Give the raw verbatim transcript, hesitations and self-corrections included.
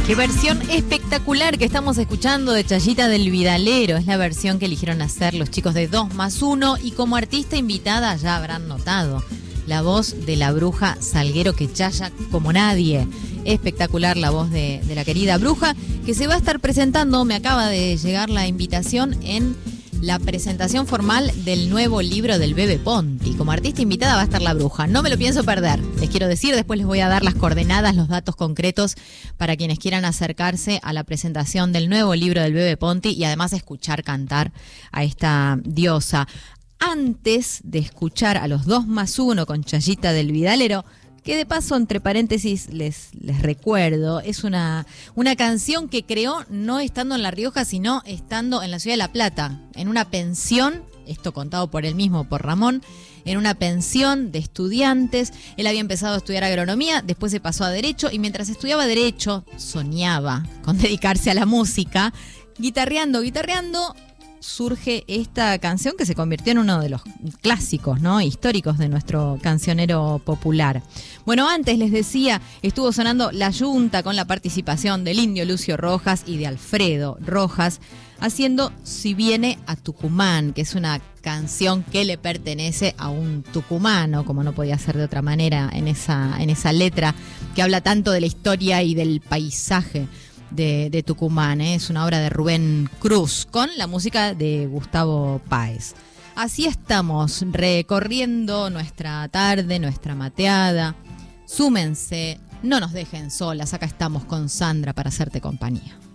Qué versión espectacular que estamos escuchando de Chayita del Vidalero. Es la versión que eligieron hacer los chicos de dos más uno y como artista invitada ya habrán notado la voz de la bruja Salguero que chaya como nadie. Espectacular la voz de, de la querida bruja que se va a estar presentando, me acaba de llegar la invitación en la presentación formal del nuevo libro del Bebe Ponti. Como artista invitada va a estar la bruja. No me lo pienso perder. Les quiero decir, después les voy a dar las coordenadas, los datos concretos para quienes quieran acercarse a la presentación del nuevo libro del Bebe Ponti y además escuchar cantar a esta diosa. Antes de escuchar a los dos más uno con Chayita del Vidalero, que de paso, entre paréntesis, les, les recuerdo, es una, una canción que creó no estando en La Rioja, sino estando en la ciudad de La Plata, en una pensión, esto contado por él mismo, por Ramón, en una pensión de estudiantes. Él había empezado a estudiar agronomía, después se pasó a Derecho, y mientras estudiaba Derecho, soñaba con dedicarse a la música, guitarreando, guitarreando, surge esta canción que se convirtió en uno de los clásicos, ¿no?, históricos de nuestro cancionero popular. Bueno, antes les decía, estuvo sonando La Yunta con la participación del indio Lucio Rojas y de Alfredo Rojas, haciendo Si viene a Tucumán, que es una canción que le pertenece a un tucumano, como no podía ser de otra manera en esa, en esa letra que habla tanto de la historia y del paisaje De, de Tucumán, ¿eh? Es una obra de Rubén Cruz con la música de Gustavo Páez. Así estamos recorriendo nuestra tarde, nuestra mateada. Súmense, no nos dejen solas, acá estamos con Sandra para hacerte compañía.